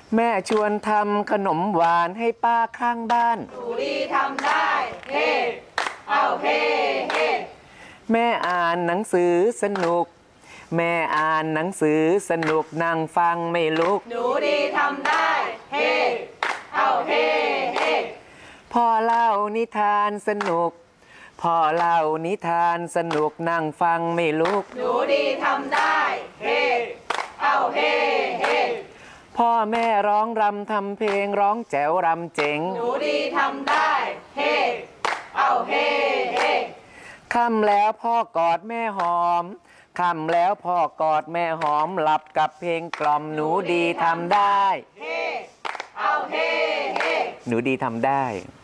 แม่ชวนทำขนมหวานให้ป้าข้างบ้านหนูดีทำได้เฮ้เอาเฮ้เฮ้แม่อ่านหนังสือสนุกแม่อ่านหนังสือสนุกนั่งฟังไม่ลุกหนูดีทำได้เฮ้เอาเฮ้เฮ้พ่อเล่านิทานสนุกพ่อเล่านิทานสนุกนั่งฟังไม่ลุกหนูดีทำได้เฮ้เอาเฮ้เฮ้พ่อแม่ร้องรำทำเพลงร้องแจ๋วรำเจ๋งหนูดีทำได้เฮ้เอาเฮ้เฮ้ค่ำแล้วพ่อกอดแม่หอมค่ำแล้วพ่อกอดแม่หอมหลับกับเพลงกล่อมหนูดีทำได้เฮ้เอาเฮ้เฮ้หนูดีทำได้